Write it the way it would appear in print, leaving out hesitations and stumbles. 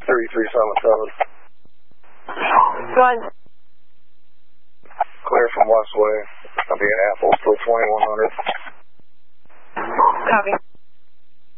3377. Go on. Clear from Westway. I'll be in Apple, still 2100. Copy.